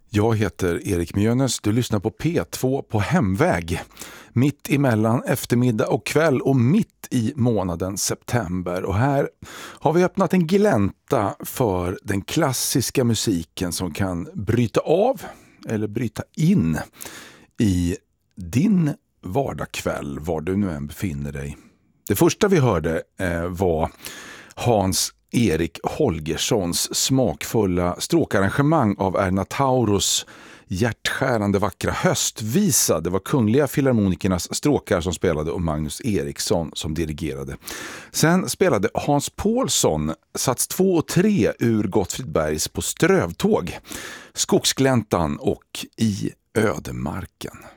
Jag heter Erik Mjönes, du lyssnar på P2 på hemväg. Mitt emellan eftermiddag och kväll och mitt i månaden september. Och här har vi öppnat en glänta för den klassiska musiken som kan bryta av eller bryta in i din vardagskväll, var du nu än befinner dig. Det första vi hörde var Hans-Erik Holgerssons smakfulla stråkarrangemang av Erna Tauros hjärtskärande vackra höstvisa. Det var Kungliga Filharmonikernas stråkar som spelade och Magnus Eriksson som dirigerade. Sen spelade Hans Paulsson sats 2 och 3 ur Gottfrid Bergs På strövtåg, Skogsgläntan och I ödemarken.